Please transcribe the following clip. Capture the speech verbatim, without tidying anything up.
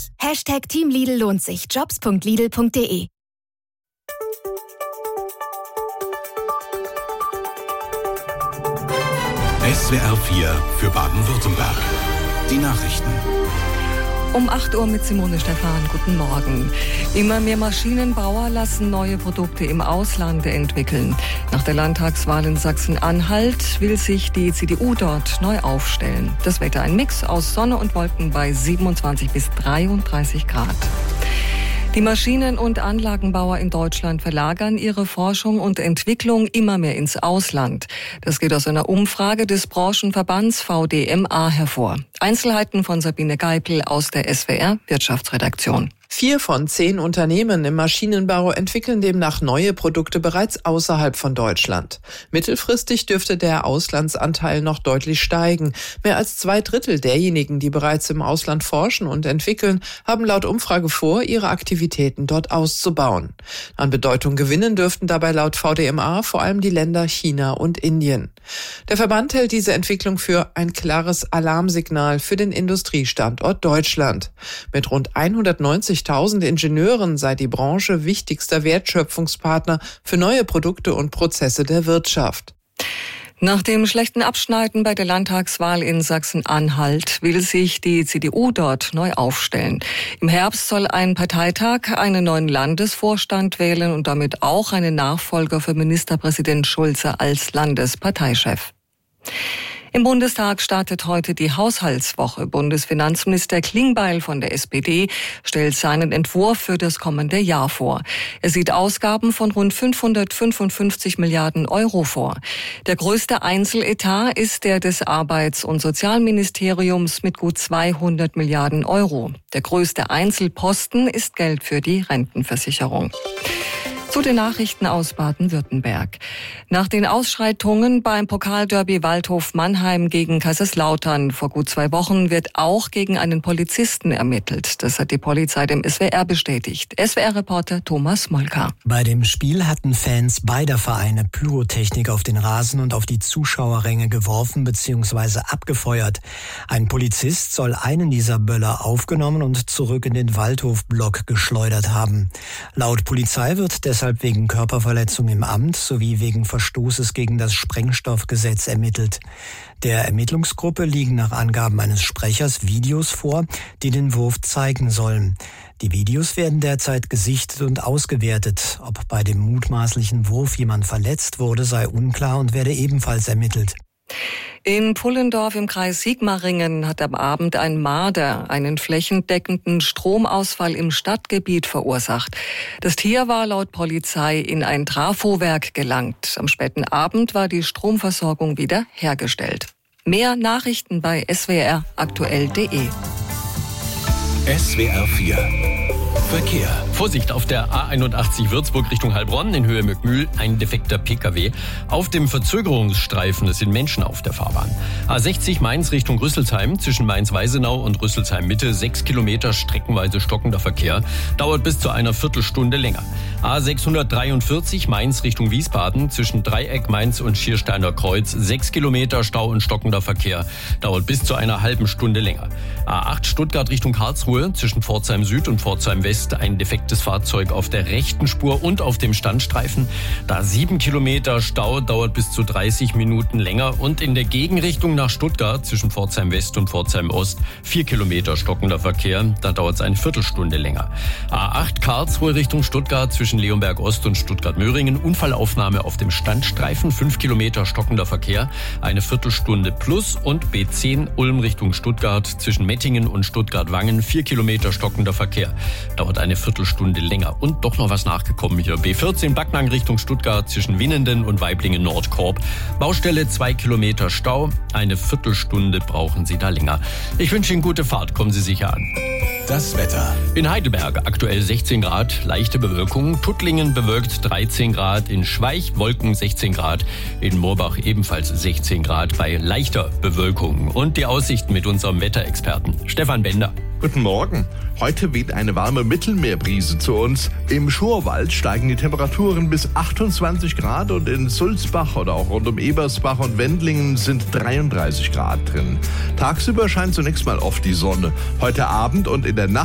sich. Hashtag Team Lidl lohnt sich. Jobs punkt lidl punkt de. S W R vier für Baden-Württemberg. Die Nachrichten. Um acht Uhr mit Simone Stephan. Guten Morgen. Immer mehr Maschinenbauer lassen neue Produkte im Ausland entwickeln. Nach der Landtagswahl in Sachsen-Anhalt will sich die C D U dort neu aufstellen. Das Wetter ein Mix aus Sonne und Wolken bei siebenundzwanzig bis dreiunddreißig Grad. Die Maschinen- und Anlagenbauer in Deutschland verlagern ihre Forschung und Entwicklung immer mehr ins Ausland. Das geht aus einer Umfrage des Branchenverbands V D M A hervor. Einzelheiten von Sabine Geipel aus der S W R Wirtschaftsredaktion. Vier von zehn Unternehmen im Maschinenbau entwickeln demnach neue Produkte bereits außerhalb von Deutschland. Mittelfristig dürfte der Auslandsanteil noch deutlich steigen. Mehr als zwei Drittel derjenigen, die bereits im Ausland forschen und entwickeln, haben laut Umfrage vor, ihre Aktivitäten dort auszubauen. An Bedeutung gewinnen dürften dabei laut V D M A vor allem die Länder China und Indien. Der Verband hält diese Entwicklung für ein klares Alarmsignal für den Industriestandort Deutschland. Mit rund hundertneunzigtausend Ingenieuren sei die Branche wichtigster Wertschöpfungspartner für neue Produkte und Prozesse der Wirtschaft. Nach dem schlechten Abschneiden bei der Landtagswahl in Sachsen-Anhalt will sich die C D U dort neu aufstellen. Im Herbst soll ein Parteitag einen neuen Landesvorstand wählen und damit auch einen Nachfolger für Ministerpräsident Schulze als Landesparteichef. Im Bundestag startet heute die Haushaltswoche. Bundesfinanzminister Klingbeil von der S P D stellt seinen Entwurf für das kommende Jahr vor. Er sieht Ausgaben von rund fünfhundertfünfundfünfzig Milliarden Euro vor. Der größte Einzeletat ist der des Arbeits- und Sozialministeriums mit gut zweihundert Milliarden Euro. Der größte Einzelposten ist Geld für die Rentenversicherung. Zu den Nachrichten aus Baden-Württemberg. Nach den Ausschreitungen beim Pokalderby Waldhof Mannheim gegen Kaiserslautern vor gut zwei Wochen wird auch gegen einen Polizisten ermittelt. Das hat die Polizei dem S W R bestätigt. S W R-Reporter Thomas Molka. Bei dem Spiel hatten Fans beider Vereine Pyrotechnik auf den Rasen und auf die Zuschauerränge geworfen bzw. abgefeuert. Ein Polizist soll einen dieser Böller aufgenommen und zurück in den Waldhofblock geschleudert haben. Laut Polizei wird deshalb wegen Körperverletzung im Amt sowie wegen Verstoßes gegen das Sprengstoffgesetz ermittelt. Der Ermittlungsgruppe liegen nach Angaben eines Sprechers Videos vor, die den Wurf zeigen sollen. Die Videos werden derzeit gesichtet und ausgewertet. Ob bei dem mutmaßlichen Wurf jemand verletzt wurde, sei unklar und werde ebenfalls ermittelt. In Pullendorf im Kreis Sigmaringen hat am Abend ein Marder einen flächendeckenden Stromausfall im Stadtgebiet verursacht. Das Tier war laut Polizei in ein Trafowerk gelangt. Am späten Abend war die Stromversorgung wieder hergestellt. Mehr Nachrichten bei S W R aktuell punkt de. S W R vier Verkehr. Vorsicht auf der A einundachtzig Würzburg Richtung Heilbronn in Höhe Möckmühl, ein defekter P K W. Auf dem Verzögerungsstreifen, es sind Menschen auf der Fahrbahn. A sechzig Mainz Richtung Rüsselsheim, zwischen Mainz-Weisenau und Rüsselsheim Mitte, sechs Kilometer streckenweise stockender Verkehr, dauert bis zu einer Viertelstunde länger. A sechshundertdreiundvierzig Mainz Richtung Wiesbaden, zwischen Dreieck Mainz und Schiersteiner Kreuz, sechs Kilometer Stau und stockender Verkehr, dauert bis zu einer halben Stunde länger. A acht Stuttgart Richtung Karlsruhe, zwischen Pforzheim Süd und Pforzheim West, ein defektes Fahrzeug auf der rechten Spur und auf dem Standstreifen. Da sieben Kilometer Stau, dauert bis zu dreißig Minuten länger. Und in der Gegenrichtung nach Stuttgart zwischen Pforzheim West und Pforzheim Ost vier Kilometer stockender Verkehr. Da dauert es eine Viertelstunde länger. A acht Karlsruhe Richtung Stuttgart zwischen Leonberg Ost und Stuttgart-Möhringen. Unfallaufnahme auf dem Standstreifen, fünf Kilometer stockender Verkehr, eine Viertelstunde plus. Und B zehn Ulm Richtung Stuttgart zwischen Mettingen und Stuttgart-Wangen, vier Kilometer stockender Verkehr. Dauert eine Viertelstunde länger. Und doch noch was nachgekommen hier. B vierzehn Backnang Richtung Stuttgart zwischen Winnenden und Weiblingen-Nordkorb. Baustelle, zwei Kilometer Stau. Eine Viertelstunde brauchen Sie da länger. Ich wünsche Ihnen gute Fahrt. Kommen Sie sicher an. Das Wetter. In Heidelberg aktuell sechzehn Grad, leichte Bewölkung. Tuttlingen bewölkt dreizehn Grad. In Schweich Wolken sechzehn Grad. In Moorbach ebenfalls sechzehn Grad bei leichter Bewölkung. Und die Aussichten mit unserem Wetterexperten Stefan Bender. Guten Morgen. Heute weht eine warme Mittelmeerbrise zu uns. Im Schurwald steigen die Temperaturen bis achtundzwanzig Grad und in Sulzbach oder auch rund um Ebersbach und Wendlingen sind dreiunddreißig Grad drin. Tagsüber scheint zunächst mal oft die Sonne. Heute Abend und in der Nacht